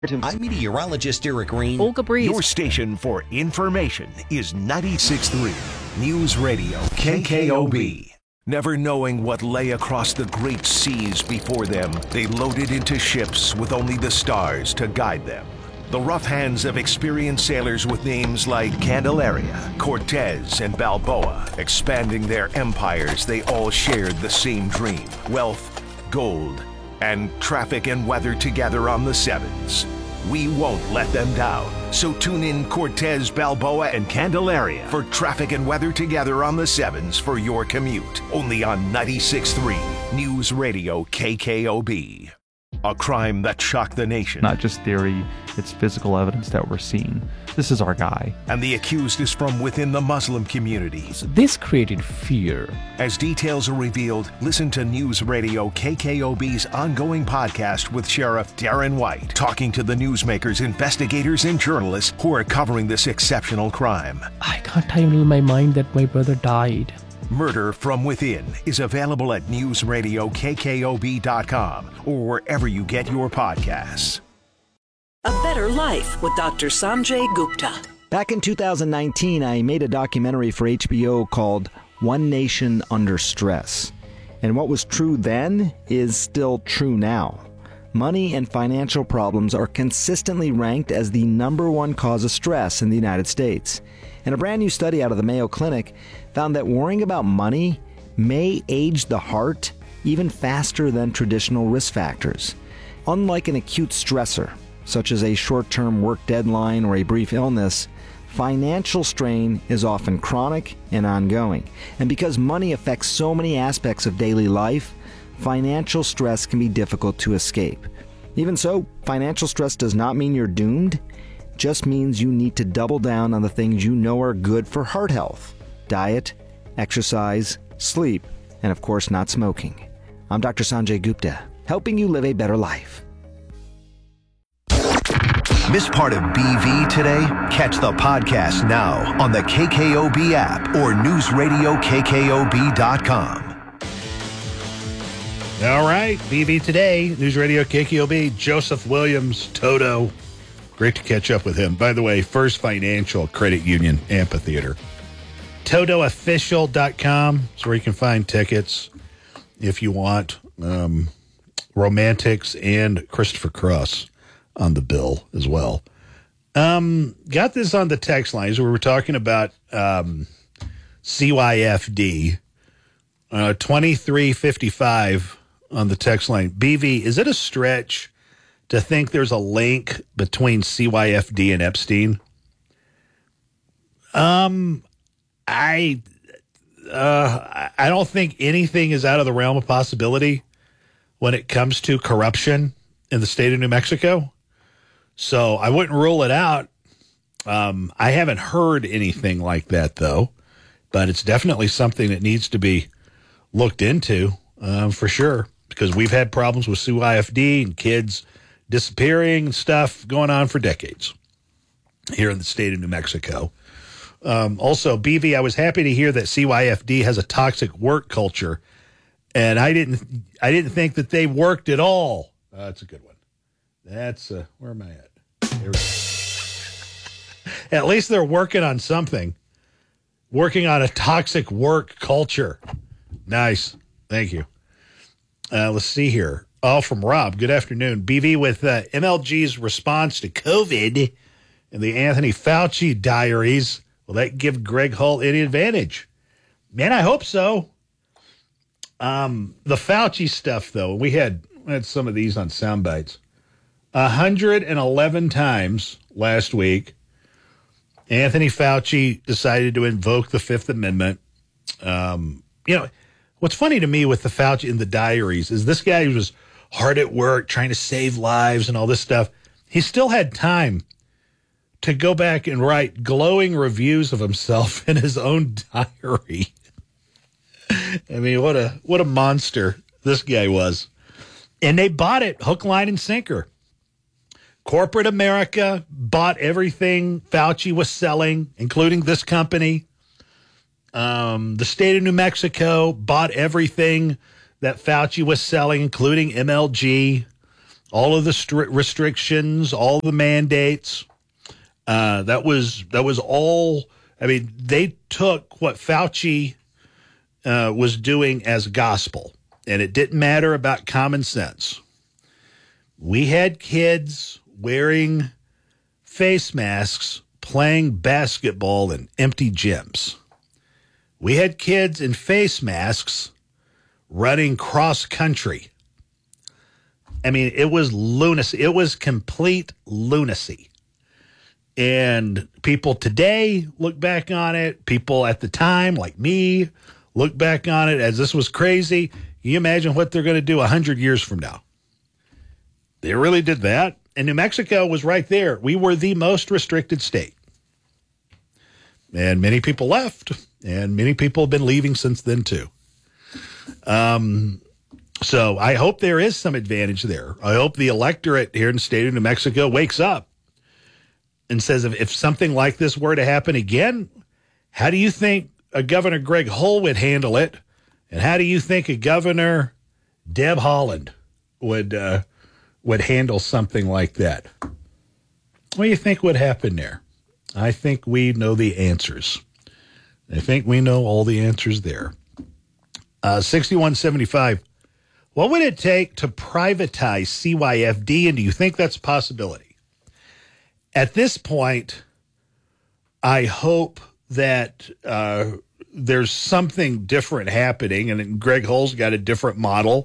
I'm meteorologist Eric Green. Olga Breeze. Your station for information is 96.3 News Radio KKOB. Never knowing what lay across the great seas before them, they loaded into ships with only the stars to guide them. The rough hands of experienced sailors with names like Candelaria, Cortez, and Balboa, expanding their empires, they all shared the same dream: wealth, gold, and traffic and weather together on the sevens. We won't let them down. So tune in Cortez, Balboa, and Candelaria for traffic and weather together on the sevens for your commute. Only on 96.3 News Radio KKOB. A crime that shocked the nation. Not just theory, it's physical evidence that we're seeing. This is our guy. And the accused is from within the Muslim community. So this created fear. As details are revealed, listen to News Radio KKOB's ongoing podcast with Sheriff Darren White, talking to the newsmakers, investigators, and journalists who are covering this exceptional crime. I can't handle my mind that my brother died. Murder from Within is available at newsradiokkob.com or wherever you get your podcasts. A Better Life with Dr. Sanjay Gupta. Back in 2019, I made a documentary for HBO called One Nation Under Stress. And what was true then is still true now. Money and financial problems are consistently ranked as the #1 cause of stress in the United States. And a brand new study out of the Mayo Clinic found that worrying about money may age the heart even faster than traditional risk factors. Unlike an acute stressor, such as a short-term work deadline or a brief illness, financial strain is often chronic and ongoing. And because money affects so many aspects of daily life, financial stress can be difficult to escape. Even so, financial stress does not mean you're doomed. It just means you need to double down on the things you know are good for heart health: diet, exercise, sleep, and of course not smoking. I'm Dr. Sanjay Gupta, helping you live a better life. Miss part of BV today? Catch the podcast now on the KKOB app or newsradiokkob.com. All right, BV today, News Radio KKOB, Joseph Williams, Toto. Great to catch up with him. By the way, First Financial Credit Union Amphitheater. TotoOfficial.com is where you can find tickets if you want. Romantics and Christopher Cross on the bill as well. Got this on the text lines where we're talking about CYFD. 2355 on the text line. BV, is it a stretch to think there's a link between CYFD and Epstein? I don't think anything is out of the realm of possibility when it comes to corruption in the state of New Mexico. So I wouldn't rule it out. I haven't heard anything like that, though, but it's definitely something that needs to be looked into for sure, because we've had problems with CYFD and kids disappearing and stuff going on for decades here in the state of New Mexico. Also, BV, I was happy to hear that CYFD has a toxic work culture, and I didn't think that they worked at all. That's a good one. That's where am I at? There we go. At least they're working on something. Working on a toxic work culture. Nice. Thank you. Let's see here. All from Rob. Good afternoon. BV, with MLG's response to COVID and the Anthony Fauci diaries, will that give Greg Hull any advantage? Man, I hope so. The Fauci stuff, though, we had some of these on sound bites. 111 times last week, Anthony Fauci decided to invoke the Fifth Amendment. What's funny to me with the Fauci in the diaries is this guy was hard at work trying to save lives and all this stuff. He still had time to go back and write glowing reviews of himself in his own diary. I mean, what a monster this guy was. And they bought it hook, line, and sinker. Corporate America bought everything Fauci was selling, including this company. The state of New Mexico bought everything that Fauci was selling, including MLG. all of the restrictions, all the mandates. That was all. I mean, they took what Fauci was doing as gospel, and it didn't matter about common sense. We had kids wearing face masks playing basketball in empty gyms. We had kids in face masks running cross country. I mean, it was lunacy. It was complete lunacy. And people today look back on it. People at the time, like me, look back on it as this was crazy. Can you imagine what they're going to do 100 years from now? They really did that. And New Mexico was right there. We were the most restricted state. And many people left, and many people have been leaving since then, too. So I hope there is some advantage there. I hope the electorate here in the state of New Mexico wakes up and says, if something like this were to happen again, how do you think a Governor Greg Hull would handle it? And how do you think a Governor Deb Haaland would handle something like that? What do you think would happen there? I think we know the answers. I think we know all the answers there. 6175. What would it take to privatize CYFD, and do you think that's a possibility? At this point, I hope that there's something different happening, and Greg Hull's got a different model.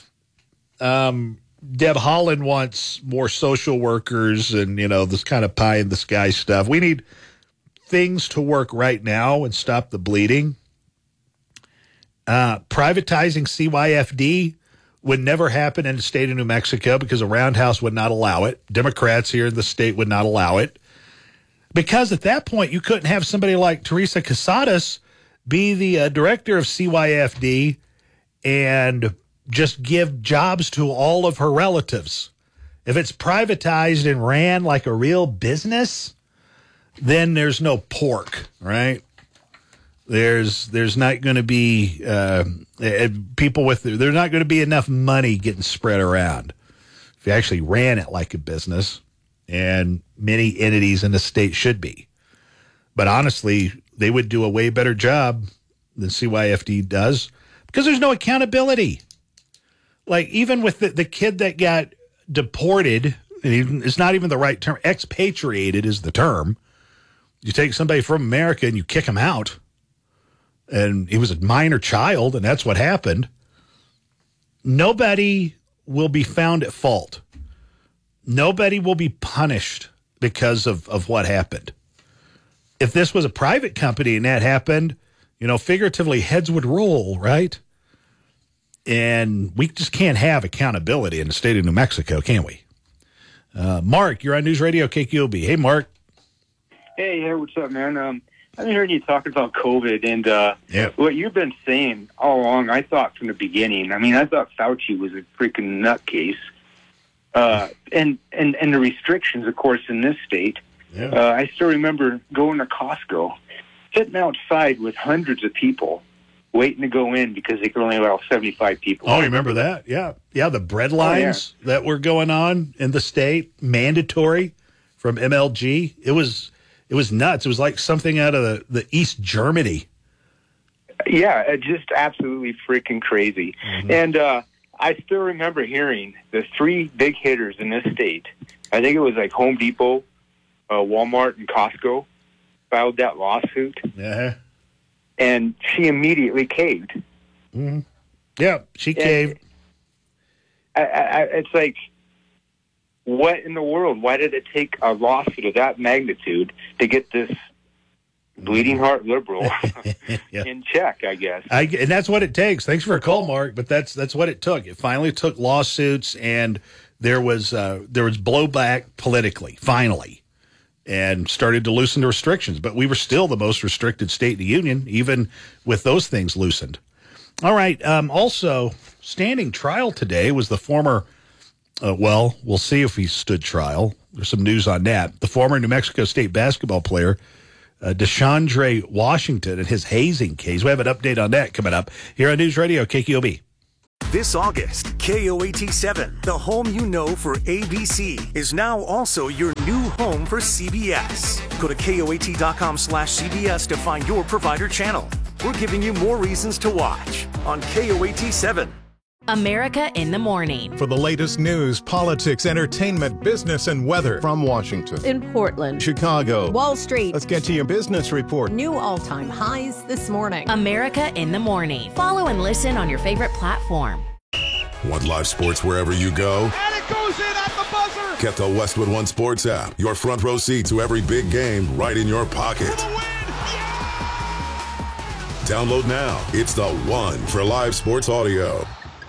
Deb Haaland wants more social workers and, this kind of pie in the sky stuff. We need things to work right now and stop the bleeding. Privatizing CYFD would never happen in the state of New Mexico because a roundhouse would not allow it. Democrats here in the state would not allow it. Because at that point, you couldn't have somebody like Teresa Casadas be the director of CYFD and just give jobs to all of her relatives. If it's privatized and ran like a real business, then there's no pork, right? There's not going to be people with there's not going to be enough money getting spread around if you actually ran it like a business, and many entities in the state should be. But honestly, they would do a way better job than CYFD does because there's no accountability. Like even with the kid that got deported, it's not even the right term. Expatriated is the term. You take somebody from America and you kick him out. And he was a minor child, and that's what happened. Nobody will be found at fault. Nobody will be punished because of what happened. If this was a private company and that happened, figuratively, heads would roll, right? And we just can't have accountability in the state of New Mexico, can we? Mark, you're on News Radio KQOB. Hey, Mark. Hey, what's up, man? I've been hearing you talking about COVID, and what you've been saying all along, I thought from the beginning. I mean, I thought Fauci was a freaking nutcase. And the restrictions, of course, in this state. Yeah. I still remember going to Costco, sitting outside with hundreds of people waiting to go in because they could only allow 75 people. Oh, you remember that? Yeah. Yeah, the bread lines that were going on in the state, mandatory from MLG. It was nuts. It was like something out of the East Germany. Yeah, just absolutely freaking crazy. Mm-hmm. And I still remember hearing the three big hitters in this state. I think it was like Home Depot, Walmart, and Costco filed that lawsuit. Yeah. And she immediately caved. Mm-hmm. Yeah, she caved. It's like, what in the world? Why did it take a lawsuit of that magnitude to get this bleeding heart liberal in check, I guess? And that's what it takes. Thanks for a call, Mark, but that's what it took. It finally took lawsuits, and there was blowback politically, finally, and started to loosen the restrictions. But we were still the most restricted state in the union, even with those things loosened. All right. Also, standing trial today was the former we'll see if he stood trial. There's some news on that. The former New Mexico State basketball player, Deshaundre Washington, and his hazing case. We have an update on that coming up here on News Radio KQOB. This August, KOAT7, the home you know for ABC, is now also your new home for CBS. Go to KOAT.com/CBS to find your provider channel. We're giving you more reasons to watch on KOAT7. America in the Morning. For the latest news, politics, entertainment, business, and weather. From Washington, in Portland, Chicago, Wall Street. Let's get to your business report. New all-time highs this morning. America in the Morning. Follow and listen on your favorite platform. Want live sports wherever you go? And it goes in at the buzzer! Get the Westwood One Sports app. Your front row seat to every big game right in your pocket. For the win! Yeah! Download now. It's the one for live sports audio.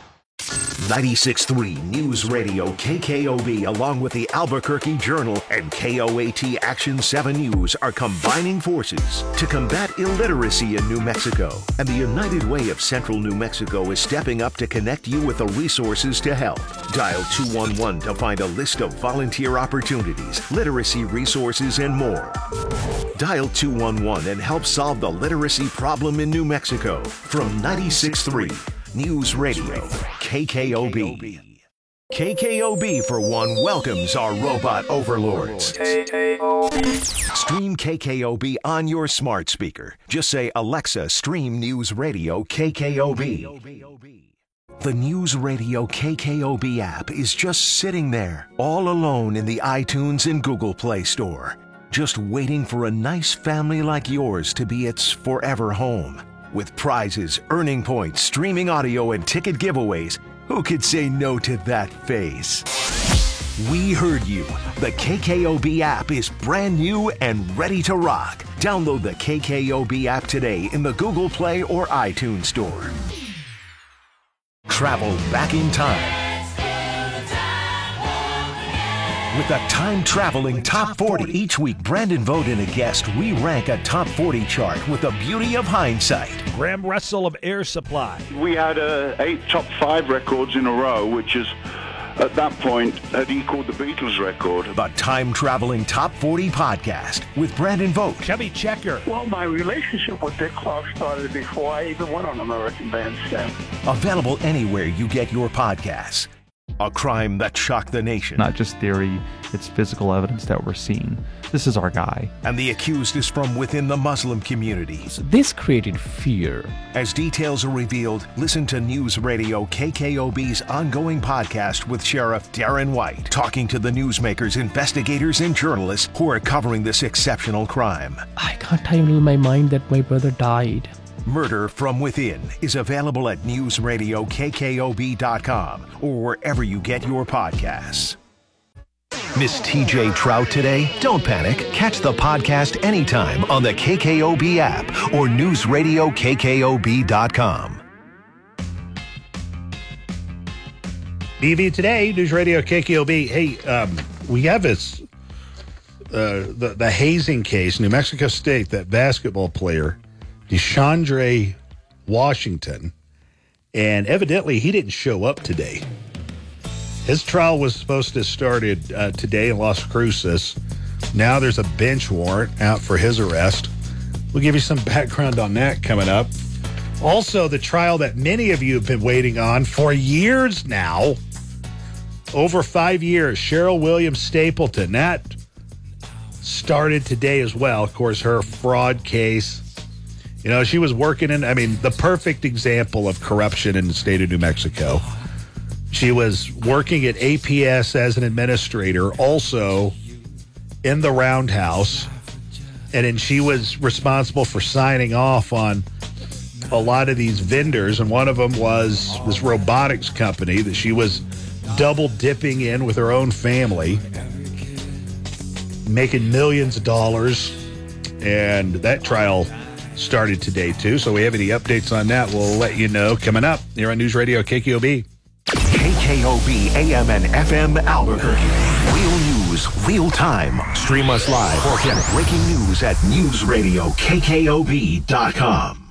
96.3 News Radio KKOB, along with the Albuquerque Journal and KOAT Action 7 News, are combining forces to combat illiteracy in New Mexico. And the United Way of Central New Mexico is stepping up to connect you with the resources to help. Dial 211 to find a list of volunteer opportunities, literacy resources, and more. Dial 211 and help solve the literacy problem in New Mexico. From 96.3 News Radio, KKOB. KKOB, for one, welcomes our robot overlords. Stream KKOB on your smart speaker. Just say, Alexa, stream News Radio KKOB. The News Radio KKOB app is just sitting there, all alone in the iTunes and Google Play Store, just waiting for a nice family like yours to be its forever home. With prizes, earning points, streaming audio, and ticket giveaways, who could say no to that face? We heard you. The KKOB app is brand new and ready to rock. Download the KKOB app today in the Google Play or iTunes Store. Travel back in time with the time-traveling Top 40. Each week, Brandon Vogt and a guest, we rank a Top 40 chart with the beauty of hindsight. Graham Russell of Air Supply. We had 8 top 5 records in a row, which is, at that point, had equaled the Beatles record. The time-traveling Top 40 podcast with Brandon Vogt. Chubby Checker. Well, my relationship with Dick Clark started before I even went on American Bandstand. Available anywhere you get your podcasts. A crime that shocked the nation. Not just theory, it's physical evidence that we're seeing. This is our guy. And the accused is from within the Muslim community. So this created fear. As details are revealed, listen to News Radio KKOB's ongoing podcast with Sheriff Darren White, talking to the newsmakers, investigators, and journalists who are covering this exceptional crime. I can't handle my mind that my brother died. Murder from Within is available at newsradiokkob.com or wherever you get your podcasts. Miss TJ Trout today? Don't panic. Catch the podcast anytime on the KKOB app or newsradiokkob.com. DV today, News Radio KKOB. Hey, we have this the hazing case, New Mexico State, that basketball player, DeShondre Washington, and evidently he didn't show up today. His trial was supposed to have started today in Las Cruces. Now there's a bench warrant out for his arrest. We'll give you some background on that coming up. Also, the trial that many of you have been waiting on for years now, over 5 years, Cheryl Williams Stapleton. That started today as well. Of course, her fraud case. You know, she was working the perfect example of corruption in the state of New Mexico. She was working at APS as an administrator, also in the Roundhouse. And then she was responsible for signing off on a lot of these vendors. And one of them was this robotics company that she was double dipping in with her own family, making millions of dollars. And that trial started today, too. So we have any updates on that, we'll let you know coming up here on News Radio KKOB. KKOB AM and FM Albuquerque. Real news, real time. Stream us live or get breaking news at newsradiokkob.com.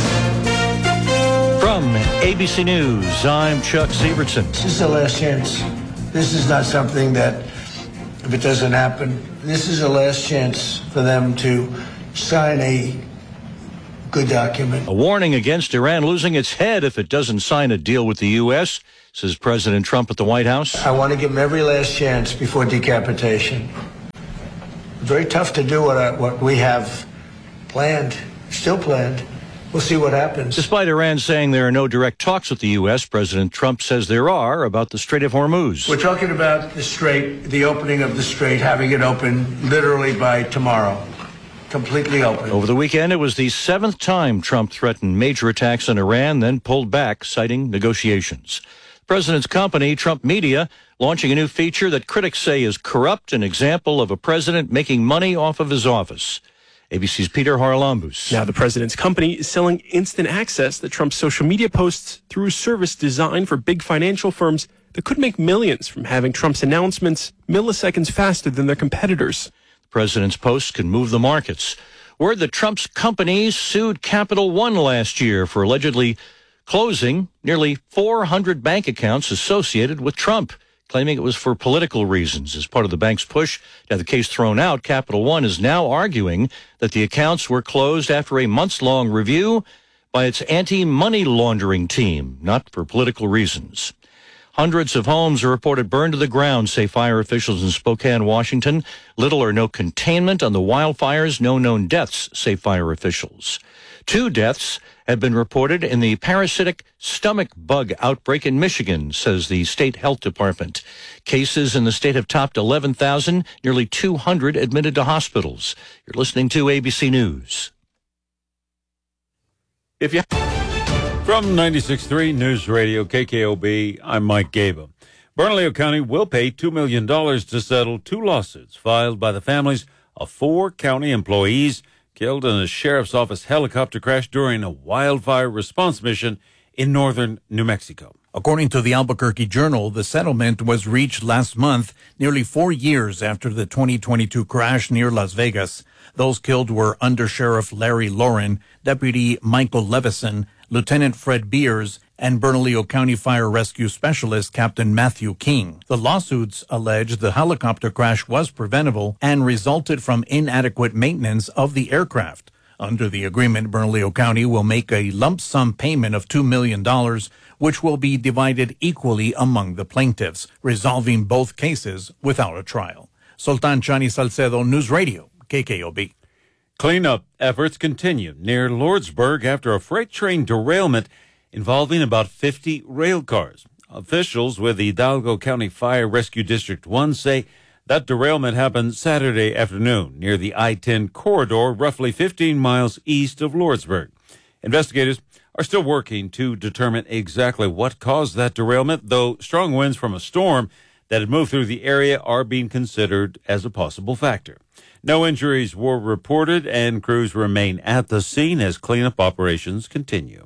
From ABC News, I'm Chuck Sievertson. This is the last chance. This is not something that, if it doesn't happen, this is the last chance for them to sign a good document. A warning against Iran losing its head if it doesn't sign a deal with the U.S., says President Trump at the White House. I want to give them every last chance before decapitation. Very tough to do what we have planned, still planned. We'll see what happens. Despite Iran saying there are no direct talks with the U.S., President Trump says there are about the Strait of Hormuz. We're talking about the strait, the opening of the strait, having it open literally by tomorrow. Completely open. Over the weekend, it was the 7th time Trump threatened major attacks on Iran, then pulled back, citing negotiations. The president's company, Trump Media, launching a new feature that critics say is corrupt, an example of a president making money off of his office. ABC's Peter Haralambous. Now the president's company is selling instant access to Trump's social media posts through a service designed for big financial firms that could make millions from having Trump's announcements milliseconds faster than their competitors. The president's posts can move the markets. Word that Trump's company sued Capital One last year for allegedly closing nearly 400 bank accounts associated with Trump, claiming it was for political reasons. As part of the bank's push to have the case thrown out, Capital One is now arguing that the accounts were closed after a months-long review by its anti-money laundering team, not for political reasons. Hundreds of homes are reported burned to the ground, say fire officials in Spokane, Washington. Little or no containment on the wildfires, no known deaths, say fire officials. 2 deaths have been reported in the parasitic stomach bug outbreak in Michigan, says the state health department. Cases in the state have topped 11,000, nearly 200 admitted to hospitals. You're listening to ABC News. From 96.3 News Radio KKOB, I'm Mike Gaba. Bernalillo County will pay $2 million to settle 2 lawsuits filed by the families of 4 county employees killed in a sheriff's office helicopter crash during a wildfire response mission in northern New Mexico. According to the Albuquerque Journal, the settlement was reached last month, nearly 4 years after the 2022 crash near Las Vegas. Those killed were Under Sheriff Larry Lauren, Deputy Michael Levison, Lieutenant Fred Beers, and Bernalillo County Fire Rescue Specialist Captain Matthew King. The lawsuits allege the helicopter crash was preventable and resulted from inadequate maintenance of the aircraft. Under the agreement, Bernalillo County will make a lump sum payment of $2 million, which will be divided equally among the plaintiffs, resolving both cases without a trial. Sultan Chani Salcedo, News Radio, KKOB. Cleanup efforts continue near Lordsburg after a freight train derailment involving about 50 rail cars. Officials with the Hidalgo County Fire Rescue District 1 say that derailment happened Saturday afternoon near the I-10 corridor, roughly 15 miles east of Lordsburg. Investigators are still working to determine exactly what caused that derailment, though strong winds from a storm that had moved through the area are being considered as a possible factor. No injuries were reported, and crews remain at the scene as cleanup operations continue.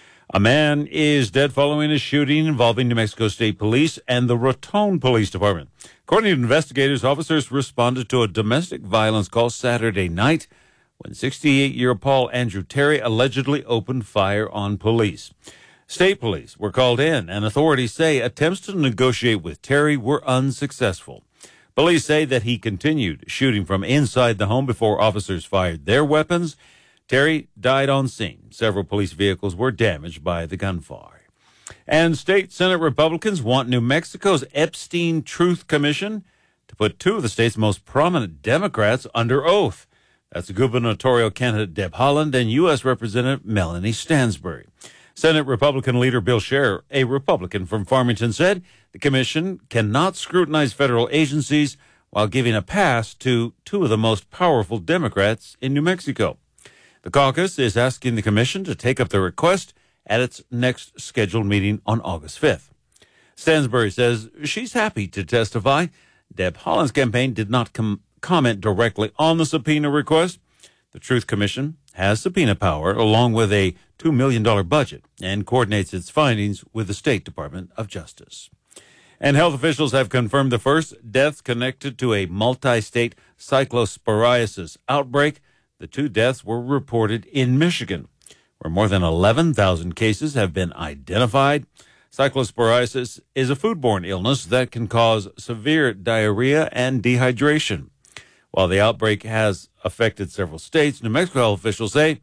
A man is dead following a shooting involving New Mexico State Police and the Raton Police Department. According to investigators, officers responded to a domestic violence call Saturday night when 68-year-old Paul Andrew Terry allegedly opened fire on police. State police were called in, and authorities say attempts to negotiate with Terry were unsuccessful. Police say that he continued shooting from inside the home before officers fired their weapons. Terry died on scene. Several police vehicles were damaged by the gunfire. And state Senate Republicans want New Mexico's Epstein Truth Commission to put 2 of the state's most prominent Democrats under oath. That's gubernatorial candidate Deb Haaland and U.S. Representative Melanie Stansbury. Senate Republican leader Bill Scher, a Republican from Farmington, said the commission cannot scrutinize federal agencies while giving a pass to 2 of the most powerful Democrats in New Mexico. The caucus is asking the commission to take up the request at its next scheduled meeting on August 5th. Stansbury says she's happy to testify. Deb Haaland's campaign did not comment directly on the subpoena request. The Truth Commission has subpoena power along with a $2 million budget and coordinates its findings with the State Department of Justice. And health officials have confirmed the first deaths connected to a multi-state cyclosporiasis outbreak. The 2 deaths were reported in Michigan, where more than 11,000 cases have been identified. Cyclosporiasis is a foodborne illness that can cause severe diarrhea and dehydration. While the outbreak has affected several states, New Mexico health officials say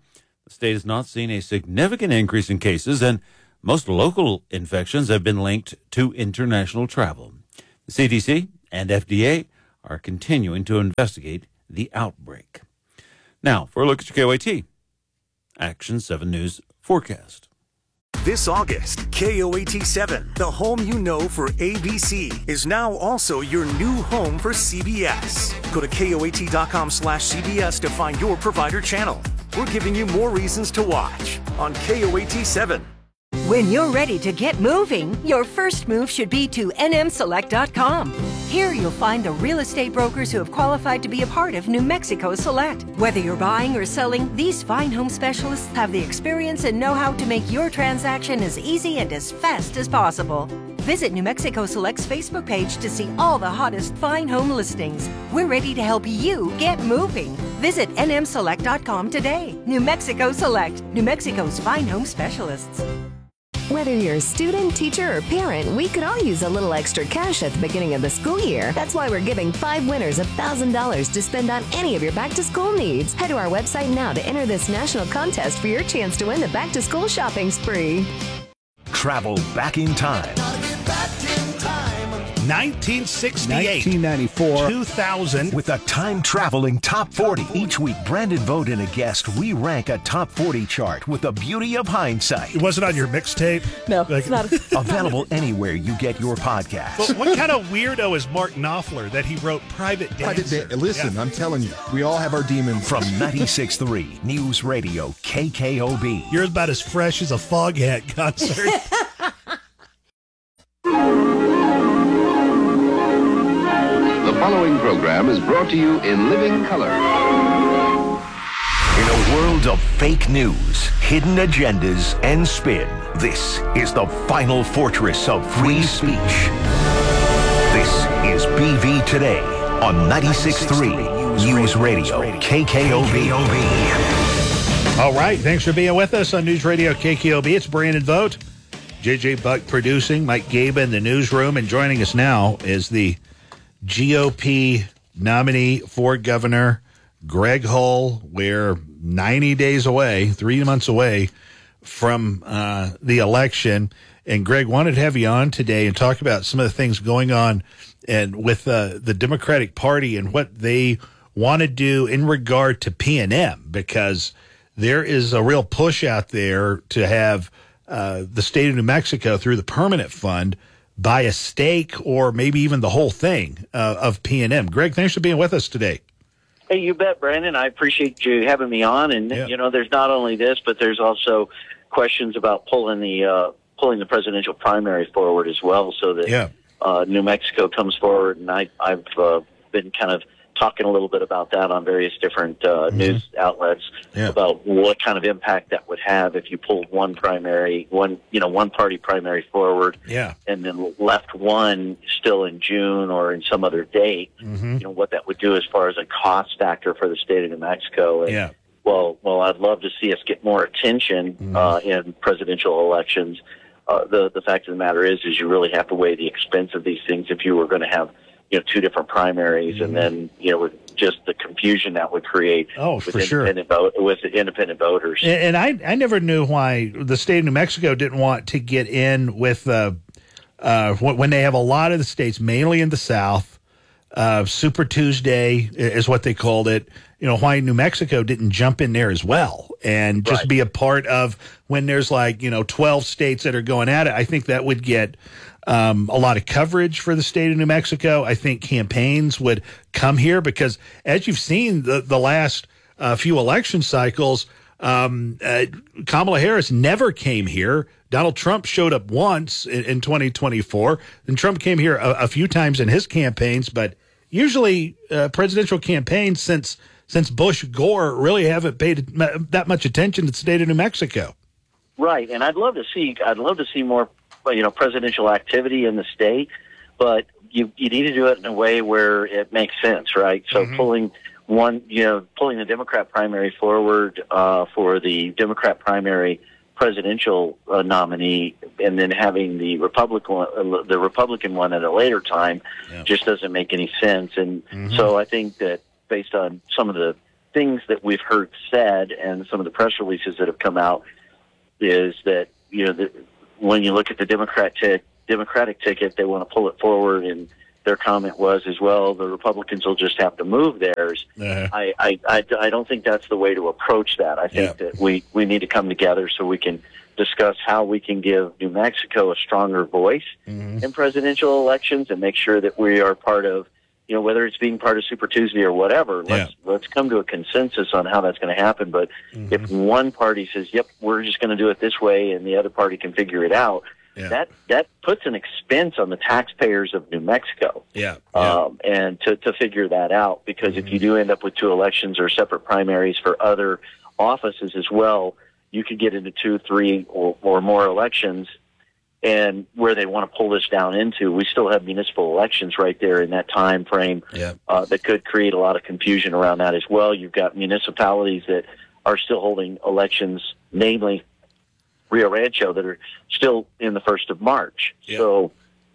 The state has not seen a significant increase in cases, and most local infections have been linked to international travel. The CDC and FDA are continuing to investigate the outbreak. Now, for a look at your KOAT Action 7 News forecast. This August, KOAT7, the home you know for ABC, is now also your new home for CBS. Go to KOAT.com/CBS to find your provider channel. We're giving you more reasons to watch on KOAT7. When you're ready to get moving, your first move should be to nmselect.com. Here you'll find the real estate brokers who have qualified to be a part of New Mexico Select. Whether you're buying or selling, these fine home specialists have the experience and know-how to make your transaction as easy and as fast as possible. Visit New Mexico Select's Facebook page to see all the hottest fine home listings. We're ready to help you get moving. Visit nmselect.com today. New Mexico Select, New Mexico's fine home specialists. Whether you're a student, teacher, or parent, we could all use a little extra cash at the beginning of the school year. That's why we're giving 5 winners $1,000 to spend on any of your back-to-school needs. Head to our website now to enter this national contest for your chance to win the back-to-school shopping spree. Travel back in time. 1968, 1994, 2000. With a time-traveling top 40. Each week, Brandon Vogt and a guest, we rank a top 40 chart with the beauty of hindsight. It wasn't on your mixtape? No, it's not. Available anywhere you get your podcast. But what kind of weirdo is Mark Knopfler that he wrote Private Dancer? Listen, I'm telling you, we all have our demons. From 96.3 News Radio KKOB. You're about as fresh as a Foghat concert. The following program is brought to you in living color. In a world of fake news, hidden agendas, and spin, this is the final fortress of free speech. This is BV Today on 96.3 News Radio KKOB. All right, thanks for being with us on News Radio KKOB. It's Brandon Vogt, JJ Buck producing, Mike Gaba in the newsroom, and joining us now is the GOP nominee for governor, Greg Hull. We're 90 days away, 3 months away from the election. And Greg, wanted to have you on today and talk about some of the things going on and with the Democratic Party and what they want to do in regard to P&M, because there is a real push out there to have the state of New Mexico, through the permanent fund, buy a stake or maybe even the whole thing of P&M. Greg, thanks for being with us today. Hey, you bet, Brandon. I appreciate you having me on. And, you know, there's not only this, but there's also questions about pulling the presidential primary forward as well, so that New Mexico comes forward. And I've been kind of talking a little bit about that on various different news outlets about what kind of impact that would have if you pulled one party primary forward, and then left one still in June or in some other date. You know what that would do as far as a cost factor for the state of New Mexico. And, well, I'd love to see us get more attention in presidential elections. The fact of the matter is you really have to weigh the expense of these things if you were going to have 2 different primaries, and then with just the confusion that would create with independent voters. And I never knew why the state of New Mexico didn't want to get in with when they have a lot of the states, mainly in the South. Super Tuesday is what they called it. Why New Mexico didn't jump in there as well and just be a part of when there's 12 states that are going at it. I think that would get a lot of coverage for the state of New Mexico. I think campaigns would come here because, as you've seen the last few election cycles, Kamala Harris never came here. Donald Trump showed up once in 2024. And Trump came here a few times in his campaigns, but usually presidential campaigns since Bush Gore really haven't paid that much attention to the state of New Mexico. Right, and I'd love to see more presidential activity in the state, but you need to do it in a way where it makes sense, right? So pulling the Democrat primary forward for the Democrat primary presidential nominee, and then having the Republican one at a later time just doesn't make any sense. And so I think that based on some of the things that we've heard said and some of the press releases that have come out is that, when you look at the Democratic ticket, they want to pull it forward, and their comment was as well, the Republicans will just have to move theirs. I don't think that's the way to approach that. I think that we need to come together so we can discuss how we can give New Mexico a stronger voice in presidential elections and make sure that we are part of, whether it's being part of Super Tuesday or whatever, let's come to a consensus on how that's going to happen. But if one party says, yep, we're just going to do it this way, and the other party can figure it out, that puts an expense on the taxpayers of New Mexico. And to figure that out, because if you do end up with 2 elections or separate primaries for other offices as well, you could get into 2, 3, or more elections. And where they want to pull this down into, we still have municipal elections right there in that time frame that could create a lot of confusion around that as well. You've got municipalities that are still holding elections, namely Rio Rancho, that are still in the 1st of March. So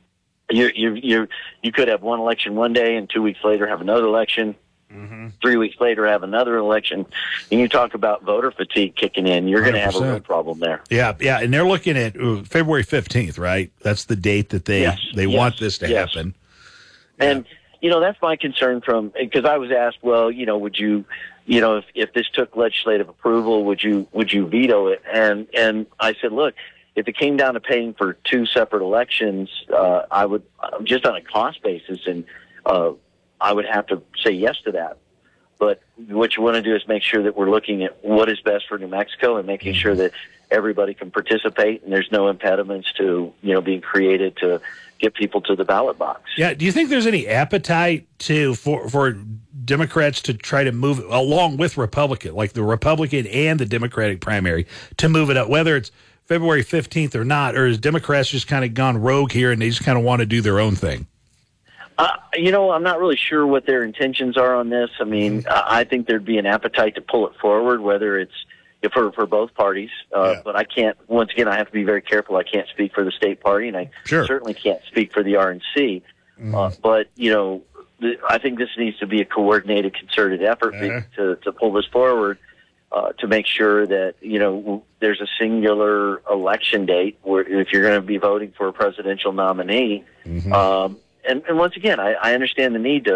you could have one election one day and 2 weeks later have another election. 3 weeks later have another election, and you talk about voter fatigue kicking in, you're going to have a real problem there. And they're looking at February 15th, right? That's the date that they want this to happen. And that's my concern because I was asked, well, would you, if this took legislative approval, would you veto it? And I said, look, if it came down to paying for 2 separate elections, I would, just on a cost basis, and I would have to say yes to that. But what you want to do is make sure that we're looking at what is best for New Mexico and making sure that everybody can participate and there's no impediments to, being created to get people to the ballot box. Yeah. Do you think there's any appetite for Democrats to try to move along with Republican, like the Republican and the Democratic primary, to move it up, whether it's February 15th or not, or is Democrats just kind of gone rogue here and they just kind of want to do their own thing? I'm not really sure what their intentions are on this. I mean, I think there'd be an appetite to pull it forward, whether it's for both parties. But I can't, once again, I have to be very careful. I can't speak for the state party, and I certainly can't speak for the RNC. But, I think this needs to be a coordinated, concerted effort to pull this forward, to make sure that, there's a singular election date where if you're going to be voting for a presidential nominee, And once again, I understand the need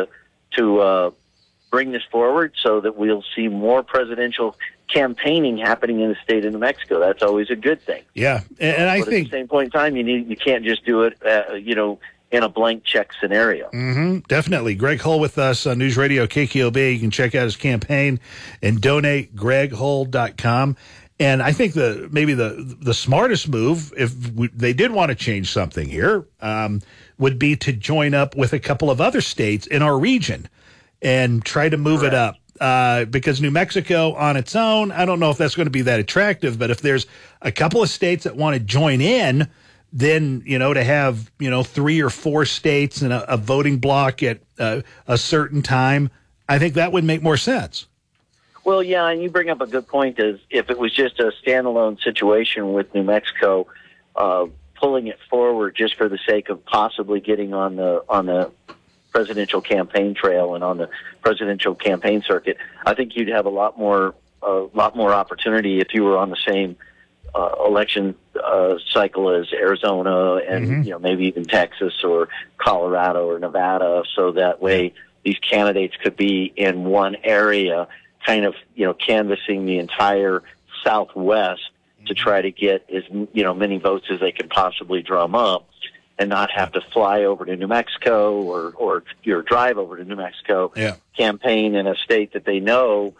to bring this forward so that we'll see more presidential campaigning happening in the state of New Mexico. That's always a good thing. Yeah, and I think at the same point in time, you can't just do it, in a blank check scenario. Definitely. Greg Hull with us on News Radio KKOB. You can check out his campaign and donate greghull.com. And I think maybe the smartest move, if they did want to change something here, would be to join up with a couple of other states in our region and try to move it up. Because New Mexico on its own, I don't know if that's going to be that attractive, but if there's a couple of states that want to join in, then, to have, 3 or 4 states in a voting block at a certain time, I think that would make more sense. Well, yeah, and you bring up a good point, is if it was just a standalone situation with New Mexico, pulling it forward just for the sake of possibly getting on the presidential campaign trail and on the presidential campaign circuit, I think you'd have a lot more opportunity if you were on the same election cycle as Arizona and maybe even Texas or Colorado or Nevada, so that way these candidates could be in one area, kind of canvassing the entire Southwest to try to get as many votes as they can possibly drum up, and not have to fly over to New Mexico or drive over to New Mexico, campaign in a state that they know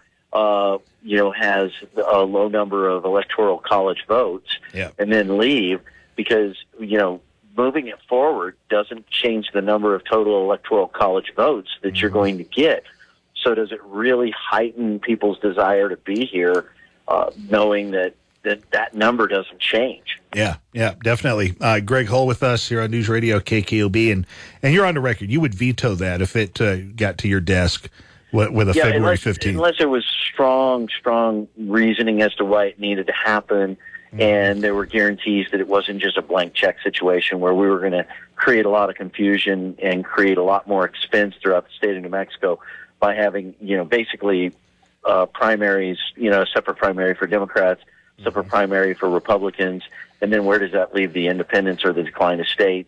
has a low number of electoral college votes, and then leave, because moving it forward doesn't change the number of total electoral college votes that you're going to get. So does it really heighten people's desire to be here, knowing that number doesn't change? Yeah, definitely. Greg Hull with us here on News Radio KKOB, and you're on the record. You would veto that if it got to your desk with a February 15th. Unless there was strong reasoning as to why it needed to happen, and there were guarantees that it wasn't just a blank check situation where we were going to create a lot of confusion and create a lot more expense throughout the state of New Mexico by having, basically primaries, a separate primary for Democrats, separate primary for Republicans, and then where does that leave the independents or the decline of states?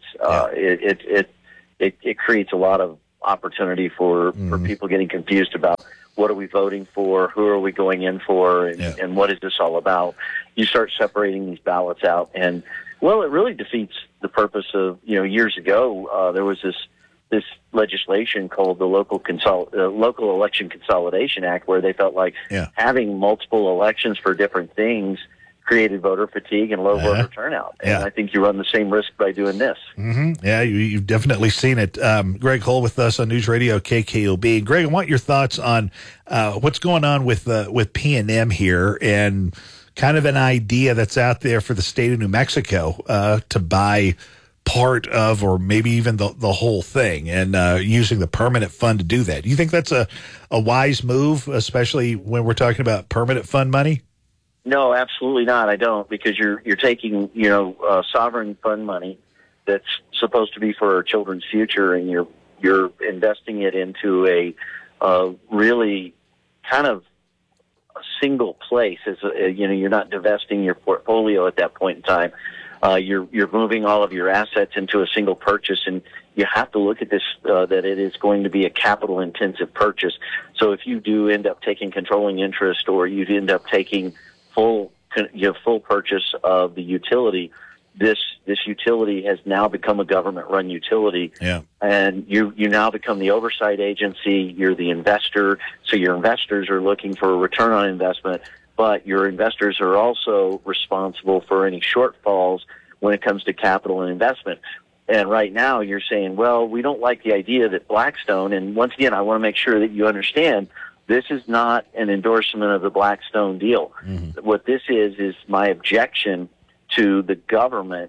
It creates a lot of opportunity for people getting confused about what are we voting for, who are we going in for, and what is this all about. You start separating these ballots out, and well, it really defeats the purpose of, years ago, there was this legislation called the Local Election Consolidation Act, where they felt like having multiple elections for different things created voter fatigue and low voter turnout. And I think you run the same risk by doing this. Mm-hmm. Yeah, you've definitely seen it. Greg Hull with us on News Radio KKOB. Greg, I want your thoughts on what's going on with PNM here, and kind of an idea that's out there for the state of New Mexico to buy part of, or maybe even the whole thing, and using the permanent fund to do that. Do you think that's a wise move, especially when we're talking about permanent fund money? No, absolutely not. I don't, because you're taking sovereign fund money that's supposed to be for our children's future, and you're investing it into a really kind of a single place. You're not divesting your portfolio at that point in time. You're moving all of your assets into a single purchase, and you have to look at this that it is going to be a capital intensive purchase. So if you do end up taking controlling interest, or you end up taking full purchase of the utility, this utility has now become a government run utility. Yeah. And you now become the oversight agency. You're the investor, so your investors are looking for a return on investment, but your investors are also responsible for any shortfalls when it comes to capital and investment. And right now you're saying, well, we don't like the idea that Blackstone, and once again, I want to make sure that you understand, this is not an endorsement of the Blackstone deal. Mm-hmm. What this is my objection to the government,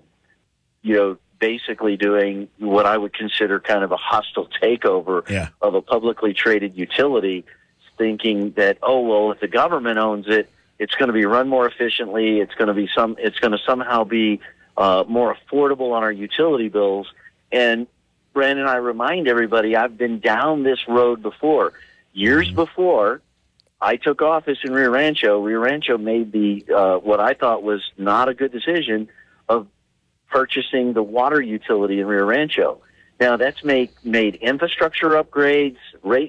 basically doing what I would consider kind of a hostile takeover of a publicly traded utility, thinking that, if the government owns it, it's going to be run more efficiently. It's going to somehow be more affordable on our utility bills. And Brandon, I remind everybody, I've been down this road before. Years before I took office in Rio Rancho made the what I thought was not a good decision of purchasing the water utility in Rio Rancho. Now that's made infrastructure upgrades, rate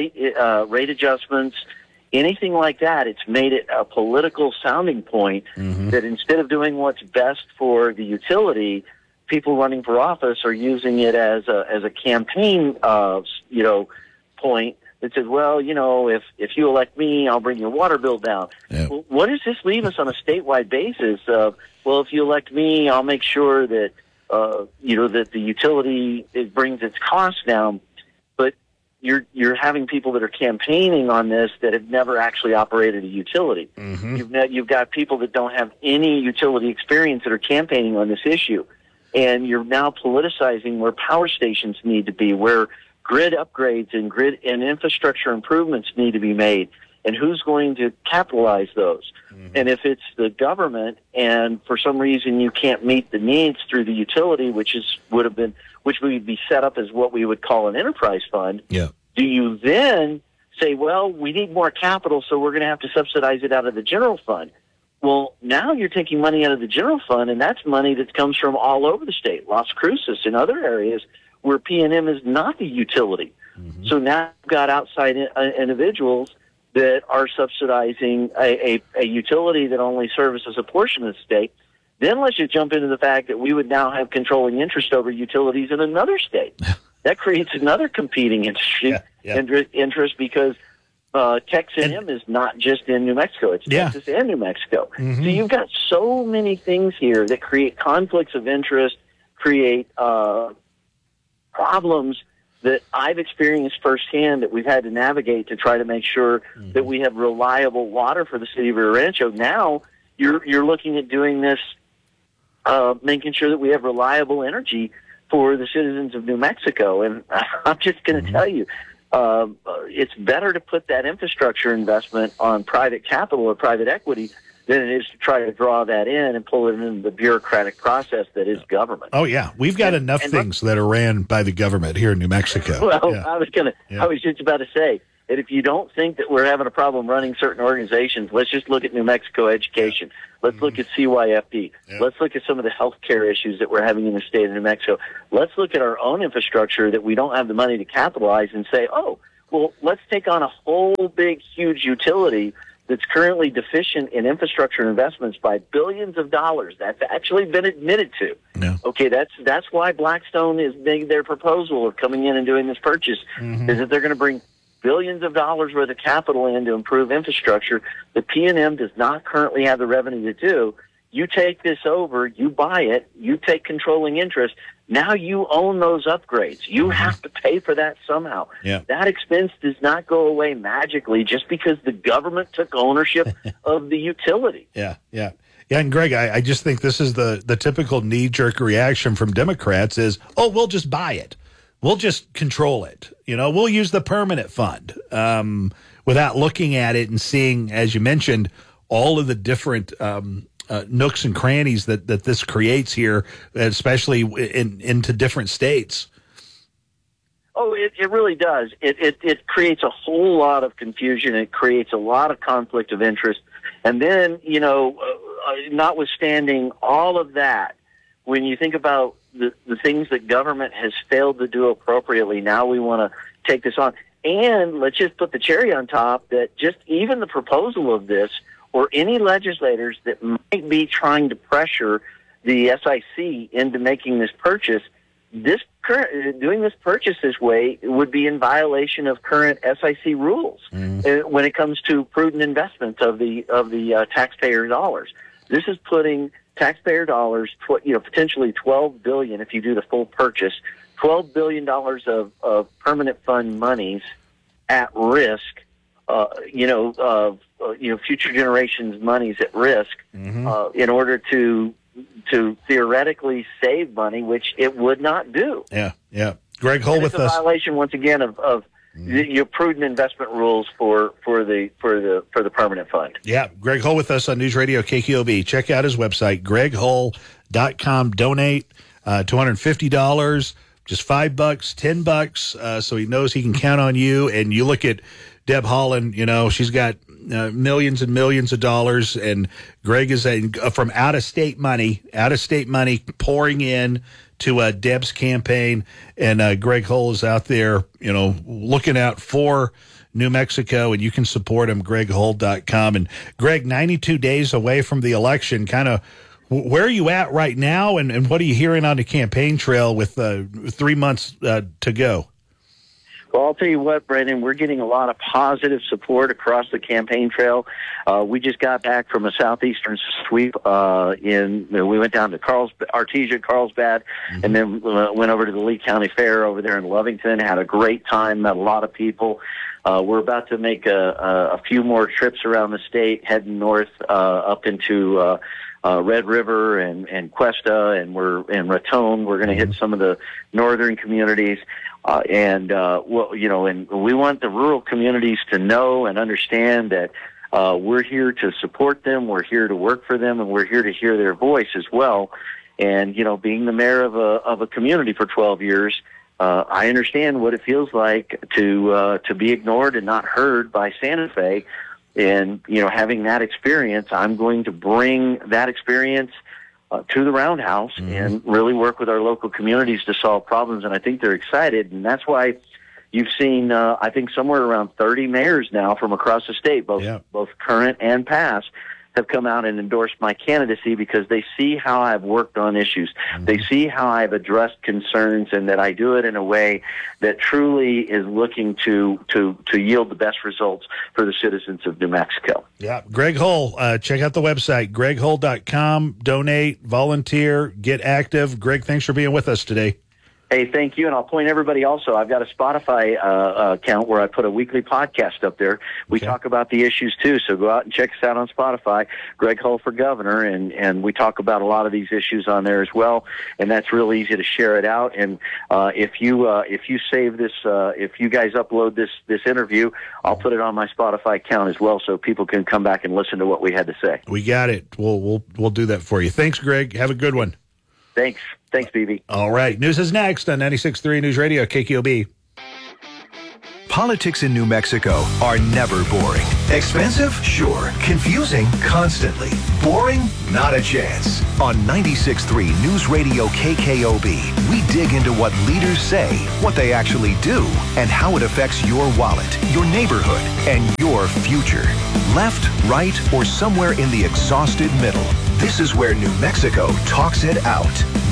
adjustments, anything like that. It's made it a political sounding point that instead of doing what's best for the utility, people running for office are using it as a campaign point. It says, well, if you elect me, I'll bring your water bill down. Yeah. Well, what does this leave us on a statewide basis of, if you elect me, I'll make sure that, that the utility, it brings its costs down. But you're having people that are campaigning on this that have never actually operated a utility. Mm-hmm. You've got people that don't have any utility experience that are campaigning on this issue. And you're now politicizing where power stations need to be, where grid upgrades and grid and infrastructure improvements need to be made, and who's going to capitalize those. Mm-hmm. And if it's the government, and for some reason you can't meet the needs through the utility, which would be set up as what we would call an enterprise fund, do you then say, well, we need more capital, so we're going to have to subsidize it out of the general fund? Well, now you're taking money out of the general fund, and that's money that comes from all over the state, Las Cruces and other areas where PNM is not the utility. Mm-hmm. So now you've got outside individuals that are subsidizing a utility that only services a portion of the state. Then let's just jump into the fact that we would now have controlling interest over utilities in another state. That creates another competing interest because TexNM is not just in New Mexico. It's Texas and New Mexico. Mm-hmm. So you've got so many things here that create conflicts of interest, create problems that I've experienced firsthand that we've had to navigate to try to make sure that we have reliable water for the city of Rio Rancho. Now you're looking at doing this, making sure that we have reliable energy for the citizens of New Mexico. And I'm just going to tell you, it's better to put that infrastructure investment on private capital or private equity than it is to try to draw that in and pull it into the bureaucratic process that is government. Oh yeah, we've got enough things that are ran by the government here in New Mexico. Well, I was just about to say, And if you don't think that we're having a problem running certain organizations, let's just look at New Mexico education. Let's look at CYFD. Let's look at some of the healthcare issues that we're having in the state of New Mexico. Let's look at our own infrastructure that we don't have the money to capitalize and say, oh, well, let's take on a whole big, huge utility that's currently deficient in infrastructure investments by billions of dollars. That's actually been admitted to. Yeah. Okay, that's why Blackstone is making their proposal of coming in and doing this purchase, is that they're going to bring billions of dollars worth of capital in to improve infrastructure that PNM does not currently have the revenue to do. You take this over, you buy it, you take controlling interest. Now you own those upgrades. You have to pay for that somehow. Yeah. That expense does not go away magically just because the government took ownership of the utility. Yeah, and Greg, I just think this is the typical knee-jerk reaction from Democrats is, oh, we'll just buy it. We'll just control it. We'll use the permanent fund without looking at it and seeing, as you mentioned, all of the different nooks and crannies that this creates here, especially into different states. Oh, it really does. It creates a whole lot of confusion. It creates a lot of conflict of interest. And then, notwithstanding all of that, when you think about the things that government has failed to do appropriately, now we want to take this on. And let's just put the cherry on top that just even the proposal of this, or any legislators that might be trying to pressure the SIC into making this purchase, doing this purchase this way would be in violation of current SIC rules when it comes to prudent investments of the taxpayer dollars. This is putting taxpayer dollars, potentially $12 billion if you do the full purchase, $12 billion of permanent fund monies at risk. Future generations' money's at risk in order to theoretically save money, which it would not do. Yeah. Greg Hull with us. It's a violation once again of your prudent investment rules for the permanent fund. Yeah, Greg Hull with us on News Radio KKOB. Check out his website, greghull.com. Donate $250, just $5, $10, so he knows he can count on you. And you look at Deb Haaland, she's got millions and millions of dollars, and Greg is from out-of-state money pouring in to Deb's campaign, and Greg Hull is out there, looking out for New Mexico, and you can support him, greghull.com. And Greg, 92 days away from the election, kind of where are you at right now, and what are you hearing on the campaign trail with 3 months to go? Well, I'll tell you what, Brandon, we're getting a lot of positive support across the campaign trail. We just got back from a southeastern sweep. We went down to Artesia, Carlsbad, and then went over to the Lee County Fair over there in Lovington. Had a great time, met a lot of people. We're about to make a few more trips around the state, heading north up into Red River and Cuesta, and we're in Raton. We're going to hit some of the northern communities. And we want the rural communities to know and understand that we're here to support them, we're here to work for them, and we're here to hear their voice as well. And, being the mayor of a community for 12 years, I understand what it feels like to be ignored and not heard by Santa Fe. And, having that experience, I'm going to bring that experience to the Roundhouse and really work with our local communities to solve problems. And I think they're excited. And that's why you've seen, I think, somewhere around 30 mayors now from across the state, both current and past, have come out and endorsed my candidacy because they see how I've worked on issues. They see how I've addressed concerns, and that I do it in a way that truly is looking to yield the best results for the citizens of New Mexico. Yeah. Greg Hull, check out the website, greghull.com. Donate, volunteer, get active. Greg, thanks for being with us today. Hey, thank you. And I'll point everybody also, I've got a Spotify account where I put a weekly podcast up there. We talk about the issues too. So go out and check us out on Spotify, Greg Hull for Governor. And we talk about a lot of these issues on there as well. And that's real easy to share it out. And if you save this, if you guys upload this interview, I'll put it on my Spotify account as well, so people can come back and listen to what we had to say. We got it. We'll do that for you. Thanks, Greg. Have a good one. Thanks, BB. All right. News is next on 96.3 News Radio, KKOB. Politics in New Mexico are never boring. Expensive? Sure. Confusing? Constantly. Boring? Not a chance. On 96.3 News Radio KKOB, we dig into what leaders say, what they actually do, and how it affects your wallet, your neighborhood, and your future. Left, right, or somewhere in the exhausted middle. This is where New Mexico talks it out.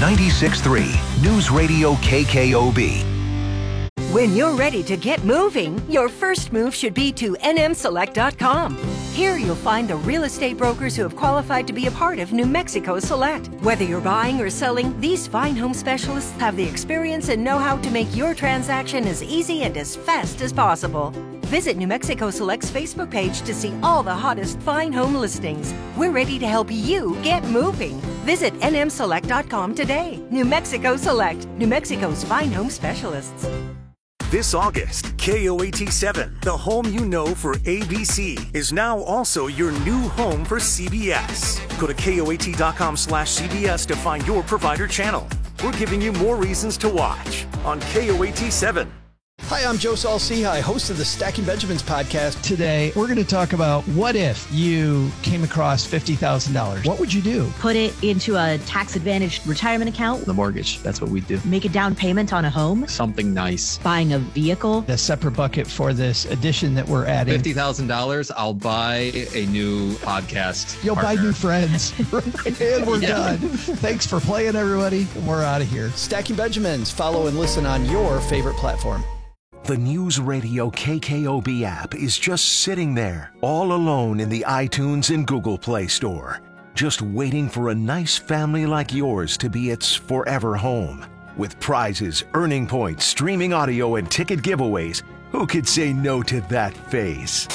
96.3 News Radio KKOB. When you're ready to get moving, your first move should be to nmselect.com. Here you'll find the real estate brokers who have qualified to be a part of New Mexico Select. Whether you're buying or selling, these fine home specialists have the experience and know-how to make your transaction as easy and as fast as possible. Visit New Mexico Select's Facebook page to see all the hottest fine home listings. We're ready to help you get moving. Visit nmselect.com today. New Mexico Select, New Mexico's fine home specialists. This August, KOAT7, the home you know for ABC, is now also your new home for CBS. Go to KOAT.com/CBS to find your provider channel. We're giving you more reasons to watch on KOAT7. Hi, I'm Joe Saul-Sehy, host of the Stacking Benjamins podcast. Today, we're going to talk about what if you came across $50,000. What would you do? Put it into a tax-advantaged retirement account. The mortgage, that's what we do. Make a down payment on a home. Something nice. Buying a vehicle. The separate bucket for this addition that we're adding. $50,000, I'll buy a new podcast. You'll partner. buy new friends. And we're done. Thanks for playing, everybody. And we're out of here. Stacking Benjamins. Follow and listen on your favorite platform. The News Radio KKOB app is just sitting there, all alone in the iTunes and Google Play Store, just waiting for a nice family like yours to be its forever home. With prizes, earning points, streaming audio, and ticket giveaways, who could say no to that face?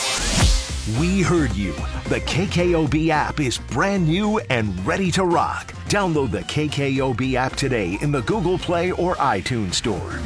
We heard you. The KKOB app is brand new and ready to rock. Download the KKOB app today in the Google Play or iTunes Store.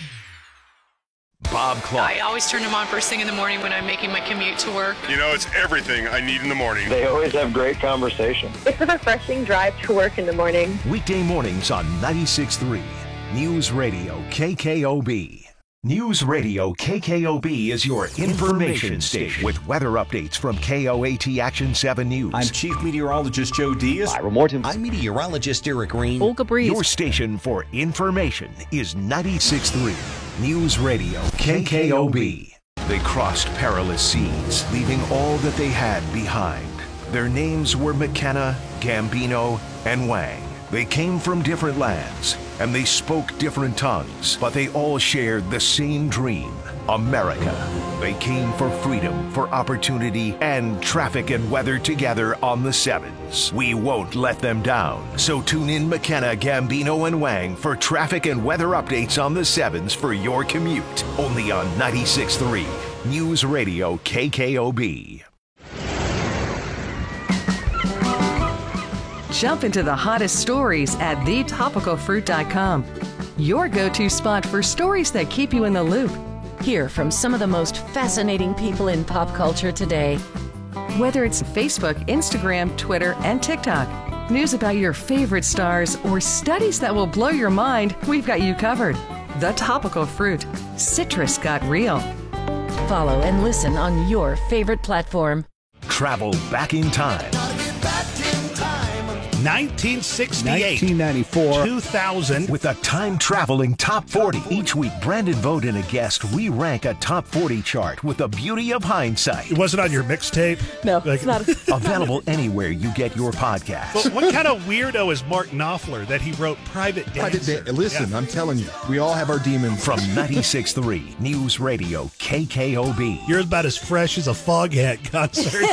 Bob Clark. I always turn them on first thing in the morning when I'm making my commute to work. You know, it's everything I need in the morning. They always have great conversation. It's a refreshing drive to work in the morning. Weekday mornings on 96.3 News Radio KKOB. News Radio KKOB is your information station with weather updates from KOAT Action 7 News. I'm Chief Meteorologist Joe Diaz. Ira Morton. I'm Meteorologist Eric Green. Olga Breeze. Your station for information is 96.3 News Radio KKOB. They crossed perilous seas, leaving all that they had behind. Their names were McKenna, Gambino, and Wang. They came from different lands, and they spoke different tongues, but they all shared the same dream, America. They came for freedom, for opportunity, and traffic and weather together on the Sevens. We won't let them down. So tune in McKenna, Gambino, and Wang for traffic and weather updates on the Sevens for your commute. Only on 96.3 News Radio KKOB. Jump into the hottest stories at thetopicalfruit.com. Your go-to spot for stories that keep you in the loop. Hear from some of the most fascinating people in pop culture today. Whether it's Facebook, Instagram, Twitter, and TikTok, news about your favorite stars, or studies that will blow your mind, we've got you covered. The Topical Fruit. Citrus got real. Follow and listen on your favorite platform. Travel back in time. 1968, 1994, 2000. With a time-traveling top 40. Each week, Brandon Vogt and a guest re-rank a top 40 chart with the beauty of hindsight. It wasn't on your mixtape? No, it's not. Available anywhere you get your podcast. But what kind of weirdo is Mark Knopfler that he wrote Private Dancer? Listen, yeah. I'm telling you, we all have our demons. From 96.3 News Radio KKOB. You're about as fresh as a Foghat concert.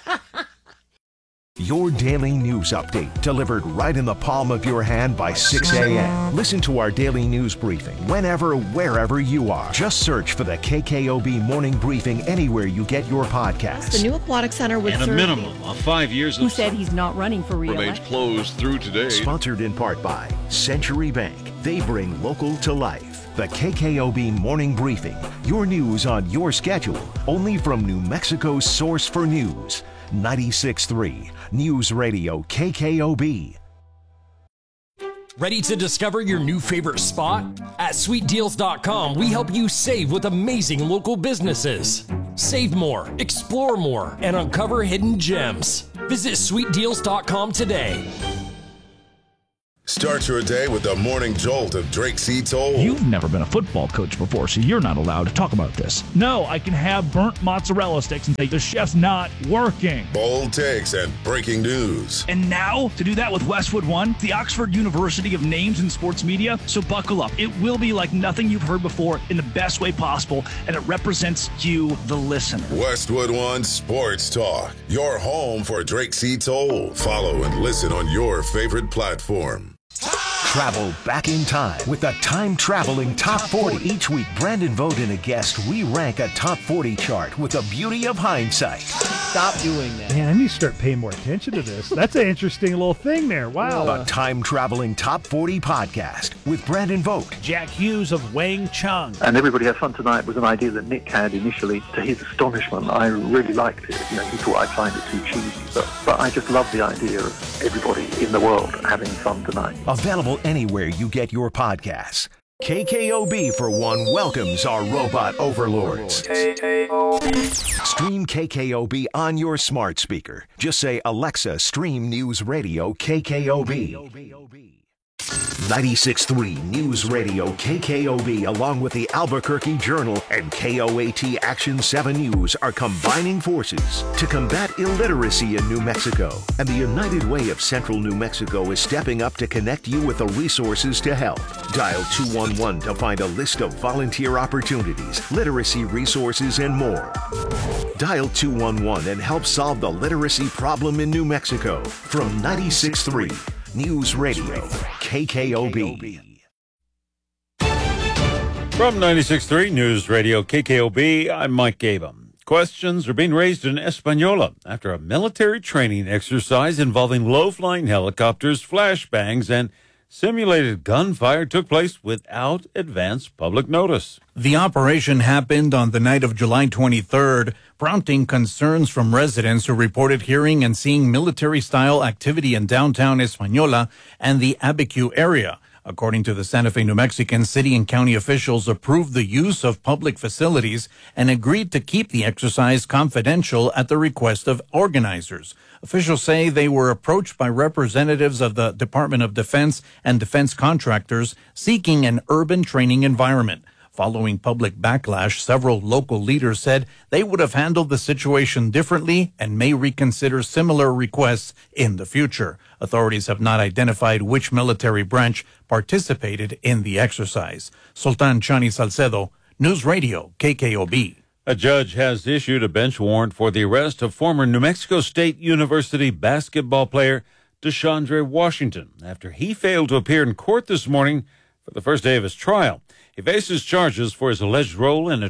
Your daily news update delivered right in the palm of your hand by 6 a.m. Listen to our daily news briefing whenever, wherever you are. Just search for the KKOB Morning Briefing anywhere you get your podcasts. The new aquatic center would and a minimum of 5 years. Who said he's not running for re-election? Remains closed through today. Sponsored in part by Century Bank. They bring local to life. The KKOB Morning Briefing. Your news on your schedule. Only from New Mexico's source for news. 96.3 News Radio KKOB. Ready to discover your new favorite spot? At sweetdeals.com, we help you save with amazing local businesses. Save more, explore more, and uncover hidden gems. Visit sweetdeals.com today. Start your day with the morning jolt of Drake C. Toll. You've never been a football coach before, so you're not allowed to talk about this. No, I can have burnt mozzarella sticks and say the chef's not working. Bold takes and breaking news. And now, to do that with Westwood One, the Oxford University of Names in Sports Media. So buckle up. It will be like nothing you've heard before in the best way possible, and it represents you, the listener. Westwood One Sports Talk, your home for Drake C. Toll. Follow and listen on your favorite platform. Travel back in time with the time-traveling Top 40. Each week, Brandon Vogt and a guest re-rank a Top 40 chart with the beauty of hindsight. Stop doing that. Man, I need to start paying more attention to this. That's an interesting little thing there. Wow. The time-traveling Top 40 podcast with Brandon Vogt. Jack Hughes of Wang Chung. And Everybody Has Fun Tonight was an idea that Nick had initially. To his astonishment, I really liked it. You know, he thought I'd find it too cheesy. But I just love the idea of everybody in the world having fun tonight. Available anywhere you get your podcasts. KKOB, for one, welcomes our robot overlords. Stream KKOB on your smart speaker. Just say, Alexa, stream News Radio KKOB. 96.3 News Radio KKOB, along with the Albuquerque Journal and KOAT Action 7 News, are combining forces to combat illiteracy in New Mexico. And the United Way of Central New Mexico is stepping up to connect you with the resources to help. Dial 211 to find a list of volunteer opportunities, literacy resources, and more. Dial 211 and help solve the literacy problem in New Mexico. From 96.3 News Radio, KKOB. From 96.3 News Radio, KKOB, I'm Mike Gabum. Questions are being raised in Española after a military training exercise involving low-flying helicopters, flashbangs, and simulated gunfire took place without advance public notice. The operation happened on the night of July 23rd, prompting concerns from residents who reported hearing and seeing military-style activity in downtown Española and the Abiquiu area. According to the Santa Fe, New Mexican, city and county officials approved the use of public facilities and agreed to keep the exercise confidential at the request of organizers. Officials say they were approached by representatives of the Department of Defense and defense contractors seeking an urban training environment. Following public backlash, several local leaders said they would have handled the situation differently and may reconsider similar requests in the future. Authorities have not identified which military branch participated in the exercise. Sultan Chani Salcedo, News Radio, KKOB. A judge has issued a bench warrant for the arrest of former New Mexico State University basketball player DeShondre Washington after he failed to appear in court this morning for the first day of his trial. He faces charges for his alleged role in a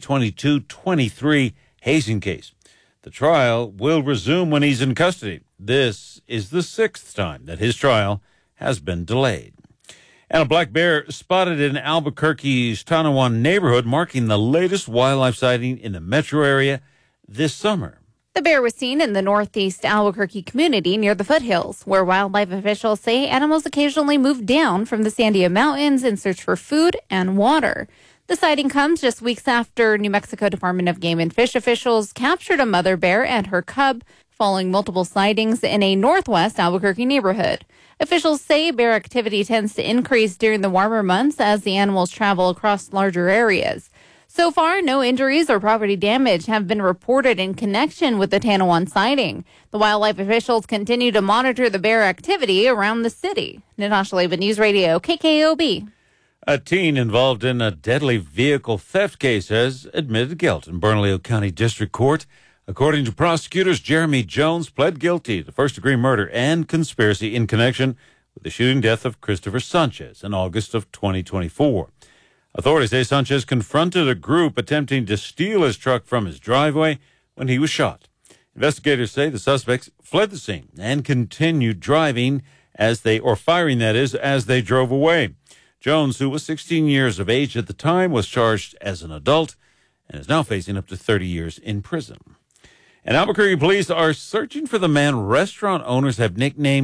2022-23 hazing case. The trial will resume when he's in custody. This is the sixth time that his trial has been delayed. And a black bear spotted in Albuquerque's Tanawan neighborhood, marking the latest wildlife sighting in the metro area this summer. The bear was seen in the northeast Albuquerque community near the foothills, where wildlife officials say animals occasionally move down from the Sandia Mountains in search for food and water. The sighting comes just weeks after New Mexico Department of Game and Fish officials captured a mother bear and her cub following multiple sightings in a northwest Albuquerque neighborhood. Officials say bear activity tends to increase during the warmer months as the animals travel across larger areas. So far, no injuries or property damage have been reported in connection with the Tanawan sighting. The wildlife officials continue to monitor the bear activity around the city. Natasha Laban, News Radio, KKOB. A teen involved in a deadly vehicle theft case has admitted guilt in Bernalillo County District Court. According to prosecutors, Jeremy Jones pled guilty to first-degree murder and conspiracy in connection with the shooting death of Christopher Sanchez in August of 2024. Authorities say Sanchez confronted a group attempting to steal his truck from his driveway when he was shot. Investigators say the suspects fled the scene and continued driving firing as they drove away. Jones, who was 16 years of age at the time, was charged as an adult and is now facing up to 30 years in prison. And Albuquerque police are searching for the man restaurant owners have nicknamed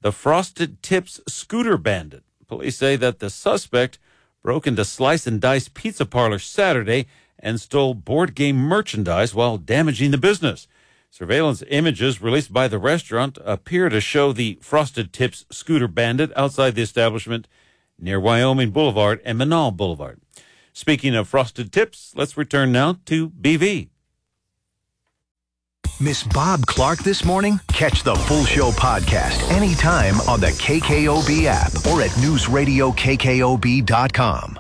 the Frosted Tips Scooter Bandit. Police say that the suspect broke into Slice and Dice Pizza Parlor Saturday and stole board game merchandise while damaging the business. Surveillance images released by the restaurant appear to show the Frosted Tips Scooter Bandit outside the establishment near Wyoming Boulevard and Menaul Boulevard. Speaking of Frosted Tips, let's return now to BV. Miss Bob Clark this morning? Catch the full show podcast anytime on the KKOB app or at newsradiokkob.com.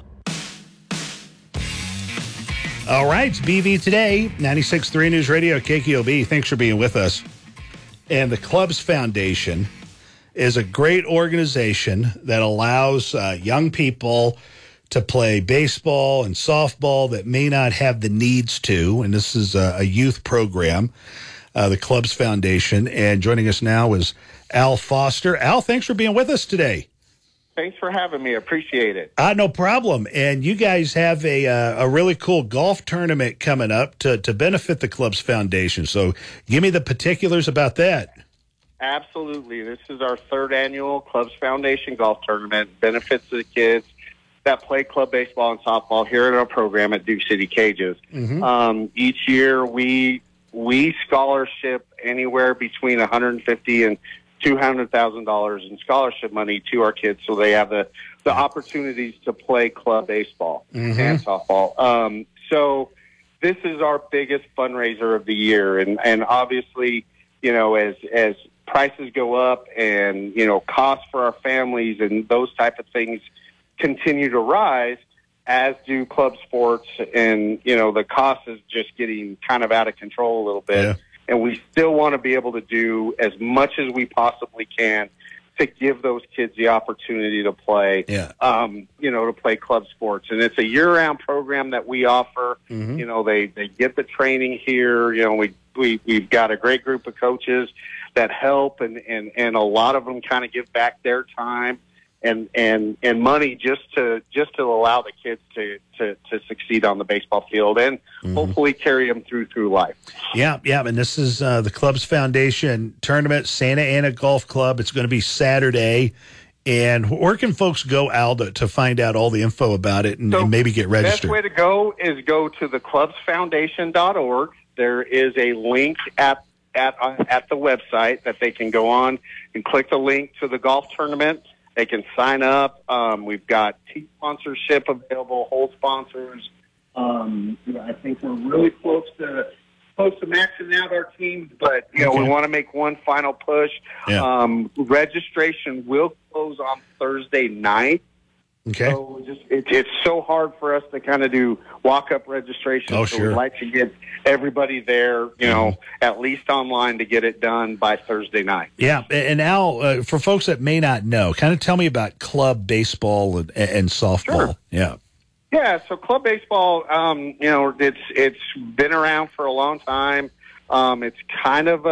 All right, it's BV Today, 96.3 News Radio, KKOB. Thanks for being with us. And the Clubs Foundation is a great organization that allows young people to play baseball and softball that may not have the needs to. And this is a youth program, the Clubs Foundation. And joining us now is Al Foster. Al, thanks for being with us today. Thanks for having me. Appreciate it. No problem. And you guys have a really cool golf tournament coming up to benefit the Clubs Foundation. So give me the particulars about that. Absolutely. This is our third annual Clubs Foundation golf tournament. Benefits the kids that play club baseball and softball here in our program at Duke City Cages. Mm-hmm. Each year we scholarship anywhere between $150,000 and $200,000 in scholarship money to our kids, so they have the opportunities to play club baseball and softball. So this is our biggest fundraiser of the year, and obviously, you know, as prices go up and, you know, costs for our families and those type of things continue to rise, as do club sports, and, you know, the cost is just getting kind of out of control a little bit. Yeah. And we still want to be able to do as much as we possibly can to give those kids the opportunity to play, you know, to play club sports. And it's a year-round program that we offer. Mm-hmm. You know, they get the training here. You know, we've got a great group of coaches that help, and a lot of them kind of give back their time and money just to allow the kids to succeed on the baseball field and hopefully carry them through life. Yeah. And this is the Clubs Foundation tournament, Santa Ana Golf Club. It's going to be Saturday. And where can folks go, Al, to find out all the info about it and maybe get registered? The best way to go is go to theclubsfoundation.org. There is a link at the website that they can go on and click the link to the golf tournament. They can sign up. We've got team sponsorship available, hole sponsors. I think we're really close to maxing out our teams, but we want to make one final push. Yeah. Registration will close on Thursday night. Okay. So it's so hard for us to kind of do walk-up registration. Oh, so sure. we'd like to get everybody there, at least online to get it done by Thursday night. Yeah. And Al, for folks that may not know, kind of tell me about club baseball and softball. Sure. Yeah. Yeah. So club baseball, it's been around for a long time. It's kind of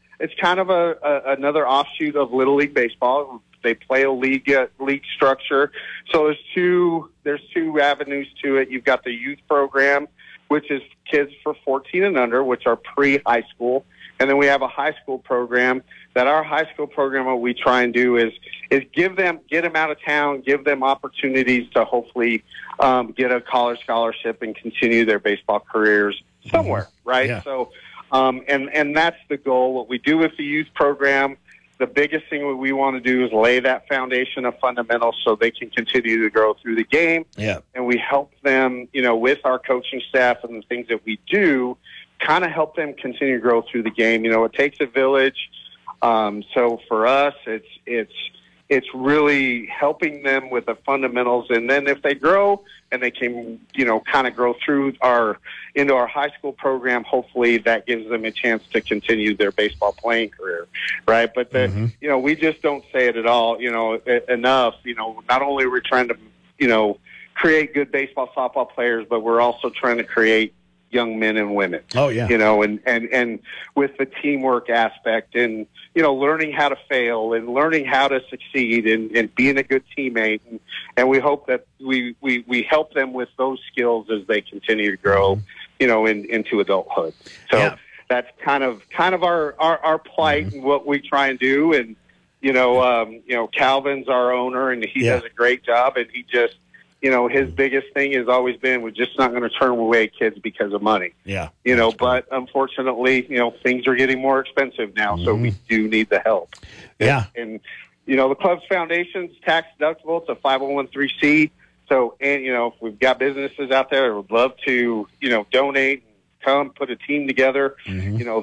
another offshoot of Little League baseball. They play a league structure. So there's two avenues to it. You've got the youth program, which is kids for 14 and under, which are pre-high school. And then we have a high school program. That our high school program, what we try and do is get them out of town, give them opportunities to hopefully get a college scholarship and continue their baseball careers somewhere, right? Yeah. So, and that's the goal. What we do with the youth program, the biggest thing we want to do is lay that foundation of fundamentals so they can continue to grow through the game. Yeah. And we help them, with our coaching staff and the things that we do, kind of help them continue to grow through the game. It takes a village. So for us, it's really helping them with the fundamentals. And then if they grow and they can, kind of grow through into our high school program, hopefully that gives them a chance to continue their baseball playing career. Right. But we just don't say it at all, enough. Not only are we trying to, create good baseball, softball players, but we're also trying to create young men and women. Oh yeah. And with the teamwork aspect and, learning how to fail and learning how to succeed and being a good teammate. And we hope that we help them with those skills as they continue to grow, into adulthood. So that's kind of our plight and what we try and do. And, Calvin's our owner, and he does a great job. And he just, his biggest thing has always been, we're just not going to turn away kids because of money. Yeah. But unfortunately, things are getting more expensive now, so we do need the help. Yeah. And the club's foundation's tax deductible. It's a 501(c)(3). So, and if we've got businesses out there that would love to, donate, come put a team together.